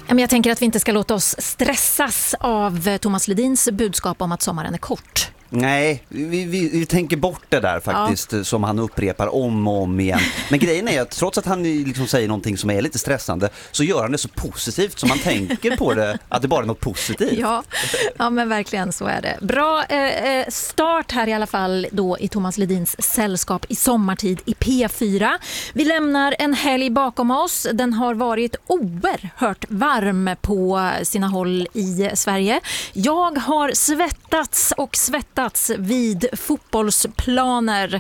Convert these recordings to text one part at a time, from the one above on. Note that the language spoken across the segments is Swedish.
Men jag tänker att vi inte ska låta oss stressas av Thomas Ledins budskap om att sommaren är kort. Nej, vi tänker bort det där faktiskt, som han upprepar om och om igen. Men grejen är att trots att han liksom säger någonting som är lite stressande, så gör han det så positivt som man tänker på det, att det bara är något positivt. Ja, men verkligen så är det. Bra start här i alla fall då i Thomas Ledins sällskap i sommartid i P4. Vi lämnar en helg bakom oss. Den har varit oerhört varm på sina håll i Sverige. Jag har svettats vid fotbollsplaner.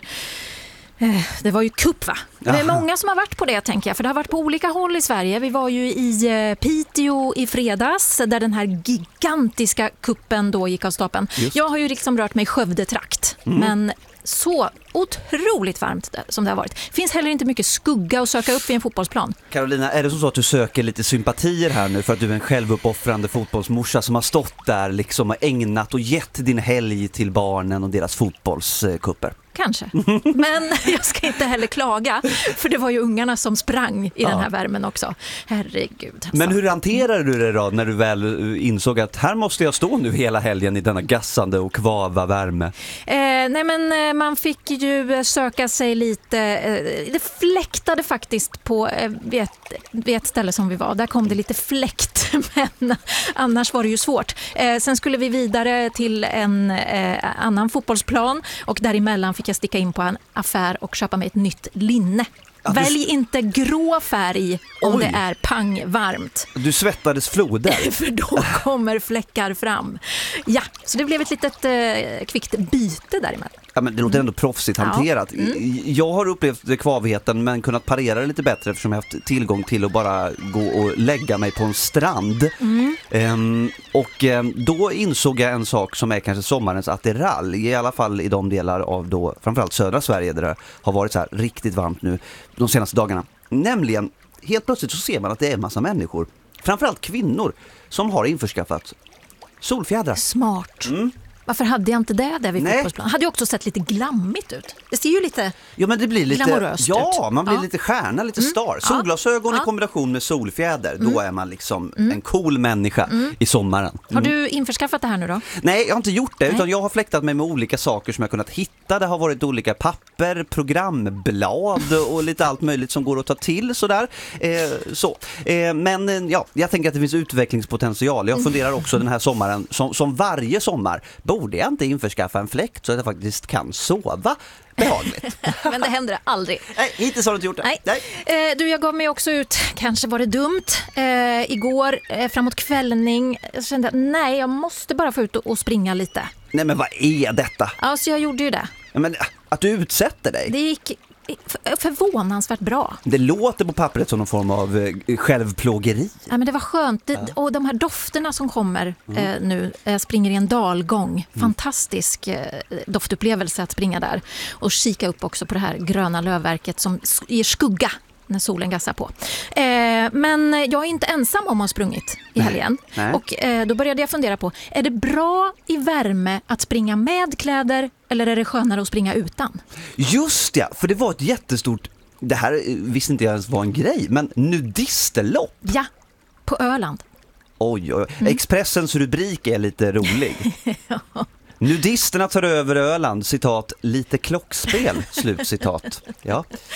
Det var ju cup, va? Det är många som har varit på det, tänker jag. För det har varit på olika håll i Sverige. Vi var ju i Piteå i fredags, där den här gigantiska kuppen då gick av stapeln. Jag har ju liksom rört mig i Skövdetrakt. Men så otroligt varmt som det har varit. Finns heller inte mycket skugga att söka upp i en fotbollsplan. Carolina, är det så att du söker lite sympatier här nu för att du är en självuppoffrande fotbollsmorsa som har stått där liksom och ägnat och gett din helg till barnen och deras fotbollskupper? Kanske. Men jag ska inte heller klaga, för det var ju ungarna som sprang i den här värmen också. Herregud. Alltså. Men hur hanterade du det då när du väl insåg att här måste jag stå nu hela helgen i denna gassande och kvava värme? Nej, men man fick ju söka sig lite. Det fläktade faktiskt på vid ett ställe som vi var. Där kom det lite fläkt, men annars var det ju svårt. Sen skulle vi vidare till en annan fotbollsplan, och däremellan fick jag sticka in på en affär och köpa mig ett nytt linne. Välj inte grå färg om det är pangvarmt. Du svettades floder. För då kommer fläckar fram. Ja, så det blev ett litet kvickt byte däremellan. Ja, men det låter ändå proffsigt hanterat. Jag har upplevt kvavheten men kunnat parera det lite bättre eftersom jag haft tillgång till att bara gå och lägga mig på en strand. Då insåg jag en sak som är kanske sommarens attirall, i alla fall i de delar av då, framförallt södra Sverige där det har varit så här riktigt varmt nu de senaste dagarna. Nämligen, helt plötsligt så ser man att det är en massa människor, framförallt kvinnor, som har införskaffat solfjädrar. Smart. Varför hade jag inte det där vid fotbollsplan? Hade ju också sett lite glammigt ut. Det ser ju lite men det blir lite glamoröst ut. Ja, man blir lite stjärna, lite star. Solglasögon i kombination med solfjäder. Då är man liksom en cool människa i sommaren. Har du införskaffat det här nu då? Nej, jag har inte gjort det. Utan jag har fläktat mig med olika saker som jag kunnat hitta. Det har varit olika papper, programblad och lite allt möjligt som går att ta till sådär. Men jag tänker att det finns utvecklingspotential. Jag funderar också den här sommaren, som varje sommar, borde jag inte införskaffa en fläkt så att jag faktiskt kan sova behagligt. Men det händer aldrig. Nej, hittills har du inte gjort det. Nej. Du, jag gav mig också ut, kanske var det dumt, igår framåt kvällning. Jag kände att jag måste bara få ut och springa lite. Nej, men vad är detta? Ja, så jag gjorde ju det. Men att du utsätter dig? Det gick förvånansvärt bra. Det låter på pappret som någon form av självplågeri. Ja, men det var skönt. Och de här dofterna som kommer nu, springer i en dalgång. Fantastisk doftupplevelse att springa där. Och kika upp också på det här gröna lövverket som ger skugga när solen gassar på. Men jag är inte ensam om att ha sprungit i helgen. Nej. Och då började jag fundera på, är det bra i värme att springa med kläder eller är det skönare att springa utan? Just ja, för det var ett jättestort, det här visste inte jag ens var en grej, men nudisterlopp. Ja, på Öland. Oj. Expressens rubrik är lite rolig. Ja. Nudisterna tar över Öland, citat, lite klockspel, slutcitat. Ja.